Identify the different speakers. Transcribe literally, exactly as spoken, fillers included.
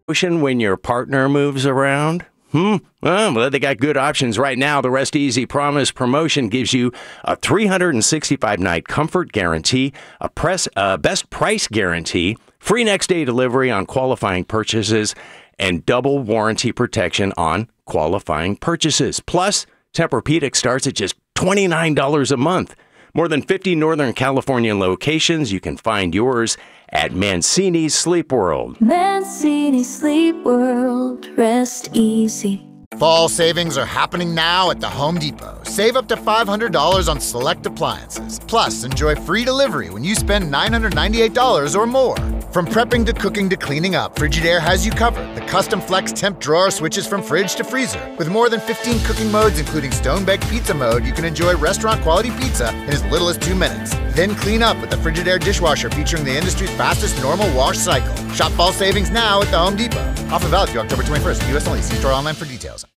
Speaker 1: Ocean when your partner moves around? Hmm. Well, they got good options right now. The Rest Easy Promise promotion gives you a three hundred sixty-five night comfort guarantee, a press, uh, best price guarantee, free next day delivery on qualifying purchases, and double warranty protection on qualifying purchases. Plus, Tempur-Pedic starts at just twenty-nine dollars a month. More than fifty Northern California locations. You can find yours at Mancini's Sleep World.
Speaker 2: Mancini Sleep World. Rest easy.
Speaker 3: Fall savings are happening now at the Home Depot. Save up to five hundred dollars on select appliances. Plus, enjoy free delivery when you spend nine hundred ninety-eight dollars or more. From prepping to cooking to cleaning up, Frigidaire has you covered. The custom flex temp drawer switches from fridge to freezer. With more than fifteen cooking modes, including stone-baked pizza mode, you can enjoy restaurant-quality pizza in as little as two minutes. Then clean up with the Frigidaire dishwasher featuring the industry's fastest normal wash cycle. Shop fall savings now at the Home Depot. Offer valid through October twenty-first. U S only. See store online for details.